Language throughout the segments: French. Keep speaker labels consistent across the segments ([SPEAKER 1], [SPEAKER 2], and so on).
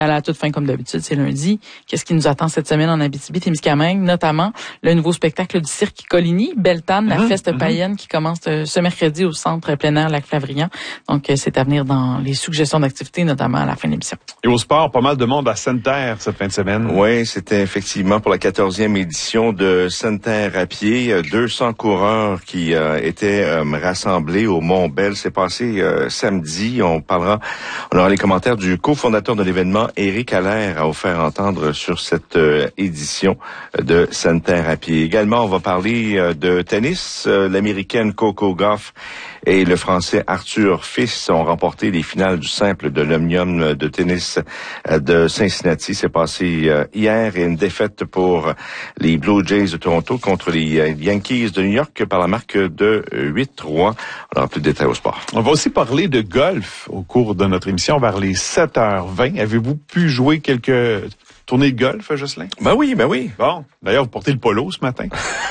[SPEAKER 1] À la toute fin, comme d'habitude, c'est lundi. Qu'est-ce qui nous attend cette semaine en Abitibi-Témiscamingue? Notamment le nouveau spectacle du Cirque Coligny, Beltane, la feste païenne qui commence ce mercredi au centre plein air Lac-Flavrian. Donc, c'est à venir dans les suggestions d'activités, notamment à la fin de l'émission.
[SPEAKER 2] Et au sport, pas mal de monde à Sainte-Terre cette fin de semaine.
[SPEAKER 3] Oui, c'était effectivement pour la 14e édition de Sainte-Terre à pied. 200 coureurs qui étaient rassemblés au Mont-Bel. C'est passé samedi. On aura les commentaires du cofondateur de l'événement, Éric Allaire, à vous faire entendre sur cette édition de Sainte-Terre à pied. Également, on va parler de tennis. L'Américaine Coco Gauff et le Français Arthur Fils ont remporté les finales du simple de l'Omnium de tennis de Cincinnati. C'est passé hier, et une défaite pour les Blue Jays de Toronto contre les Yankees de New York par la marque de 8-3. On aura plus de détails au sport.
[SPEAKER 2] On va aussi parler de golf au cours de notre émission vers les 7h20. Avez-vous pu jouer quelques tournées de golf, Jocelyn?
[SPEAKER 3] Ben oui.
[SPEAKER 2] Bon, d'ailleurs, vous portez le polo ce matin.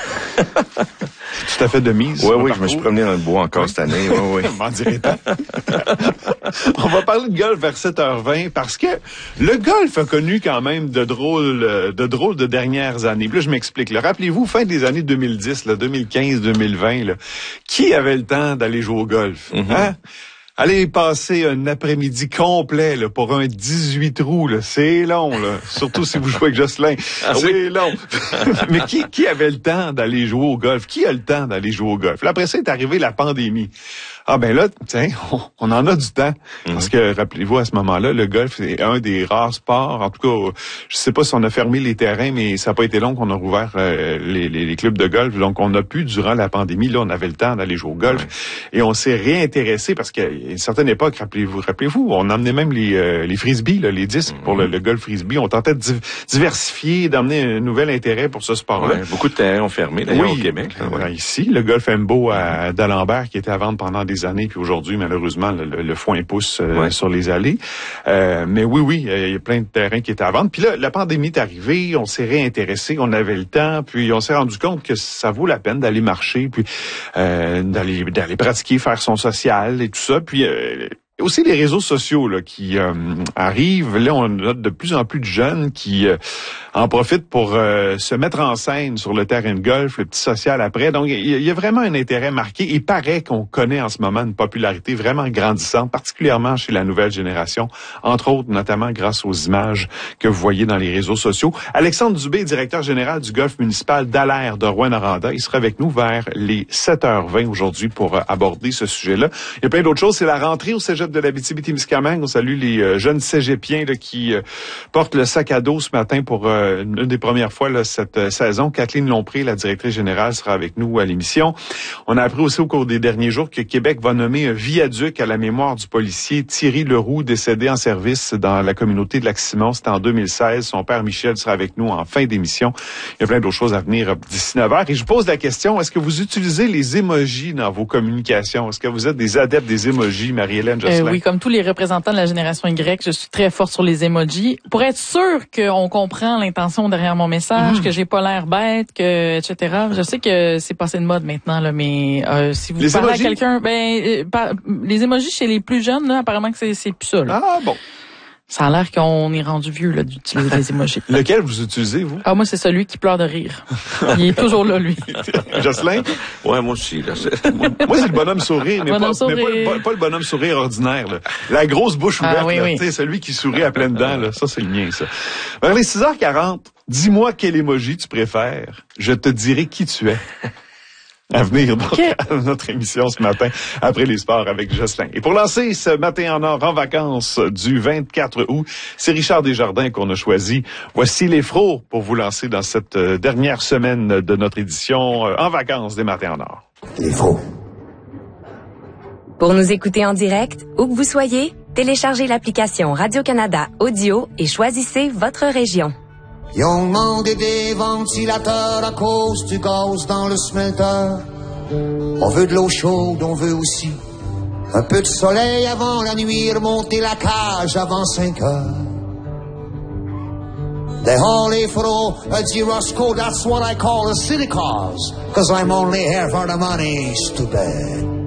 [SPEAKER 2] C'est tout à fait de mise.
[SPEAKER 3] Oui, je me suis promené dans le bois encore cette année. Oui.
[SPEAKER 2] M'en dirait-on. On va parler de golf vers 7h20 parce que le golf a connu quand même de drôles de dernières années. Puis là, je m'explique. Rappelez-vous, fin des années 2010, 2015, 2020, qui avait le temps d'aller jouer au golf? Hein? Allez passer un après-midi complet pour un 18 trous, c'est long, surtout si vous jouez avec Jocelyn. C'est long. Mais qui avait le temps d'aller jouer au golf? Qui a le temps d'aller jouer au golf? Là, après ça est arrivée la pandémie. Ah ben là, tiens, on en a du temps. Parce que, rappelez-vous, à ce moment-là, le golf est un des rares sports. En tout cas, je sais pas si on a fermé les terrains, mais ça n'a pas été long qu'on a rouvert les clubs de golf. Donc, on a pu, durant la pandémie, là, on avait le temps d'aller jouer au golf. Ouais. Et on s'est réintéressé parce qu'à une certaine époque, rappelez-vous, on emmenait même les frisbees, les disques pour le golf frisbee. On tentait de diversifier, d'emmener un nouvel intérêt pour ce sport-là.
[SPEAKER 3] Ouais, beaucoup de terrains ont fermé, d'ailleurs, au Québec.
[SPEAKER 2] Ici, le golf Embo d'Alembert qui était à vendre pendant des années, puis aujourd'hui, malheureusement, le foin pousse sur les allées. Mais oui, il y a plein de terrains qui étaient à vendre. Puis là, la pandémie est arrivée, on s'est réintéressé, on avait le temps, puis on s'est rendu compte que ça vaut la peine d'aller marcher, puis d'aller pratiquer, faire son social et tout ça. Puis aussi les réseaux sociaux qui arrivent. Là, on note de plus en plus de jeunes qui en profitent pour se mettre en scène sur le terrain de golf, le petit social après. Donc, il y a vraiment un intérêt marqué. Il paraît qu'on connaît en ce moment une popularité vraiment grandissante, particulièrement chez la nouvelle génération, entre autres, notamment grâce aux images que vous voyez dans les réseaux sociaux. Alexandre Dubé, directeur général du golf municipal d'Alaire de Rouyn-Noranda, il sera avec nous vers les 7h20 aujourd'hui pour aborder ce sujet-là. Il y a plein d'autres choses. C'est la rentrée au cégep de l'Abitibi-Témiscamingue. On salue les jeunes cégepiens qui portent le sac à dos ce matin pour une des premières fois cette saison. Kathleen Lompré, la directrice générale, sera avec nous à l'émission. On a appris aussi au cours des derniers jours que Québec va nommer un viaduc à la mémoire du policier Thierry Leroux, décédé en service dans la communauté de Lac-Simon. C'était en 2016. Son père Michel sera avec nous en fin d'émission. Il y a plein d'autres choses à venir d'ici 9h. Et je pose la question, est-ce que vous utilisez les émojis dans vos communications? Est-ce que vous êtes des adeptes des émojis, Marie-Hélène Jocelyn?
[SPEAKER 1] Oui, comme tous les représentants de la génération Y, je suis très forte sur les emojis. Pour être sûr qu'on comprend l'intention derrière mon message, que j'ai pas l'air bête, etc. Je sais que c'est passé de mode maintenant, mais si vous parlez à quelqu'un, les emojis chez les plus jeunes, apparemment que c'est plus ça.
[SPEAKER 2] Ah bon.
[SPEAKER 1] Ça a l'air qu'on est rendu vieux d'utiliser les emojis.
[SPEAKER 2] Lequel vous utilisez, vous?
[SPEAKER 1] Ah, moi, c'est celui qui pleure de rire. Il est toujours là, lui.
[SPEAKER 2] Jocelyn?
[SPEAKER 3] Ouais, moi aussi.
[SPEAKER 2] Moi, c'est le bonhomme sourire, mais pas le bonhomme sourire ordinaire. La grosse bouche ouverte,
[SPEAKER 1] oui.
[SPEAKER 2] Celui qui sourit à pleines dents. Ça, c'est le mien, ça. Vers les 6h40, dis-moi quel emoji tu préfères. Je te dirai qui tu es. À venir donc à notre émission ce matin, après les sports avec Jocelyn. Et pour lancer ce matin en or en vacances du 24 août, c'est Richard Desjardins qu'on a choisi. Voici les Fros pour vous lancer dans cette dernière semaine de notre édition en vacances des matins en or.
[SPEAKER 4] Les Fros.
[SPEAKER 5] Pour nous écouter en direct, où que vous soyez, téléchargez l'application Radio-Canada Audio et choisissez votre région.
[SPEAKER 4] Ils ont demandé des ventilateurs à cause du gaz dans le smelter. On veut de l'eau chaude, on veut aussi un peu de soleil avant la nuit, remonter la cage avant 5 heures. They haul les Fros, a dit Roscoe, that's what I call the city cars, 'cause I'm only here for the money, stupid.